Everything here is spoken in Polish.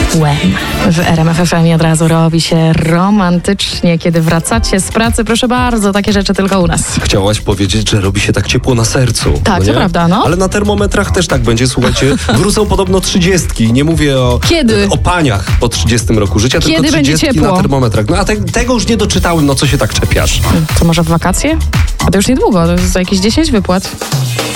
When. W RMF FM od razu robi się romantycznie, kiedy wracacie z pracy. Proszę bardzo, takie rzeczy tylko u nas. Chciałaś powiedzieć, że robi się tak ciepło na sercu. Tak, to prawda, no. Ale na termometrach też tak będzie, słuchajcie. Wrócą podobno 30. Nie mówię o paniach po 30 roku życia, Kiedy tylko 30 będzie ciepło? na termometrach. No a tego już nie doczytałem, no co się tak czepiasz? To może w wakacje? A to już niedługo, to jest za jakieś 10 wypłat.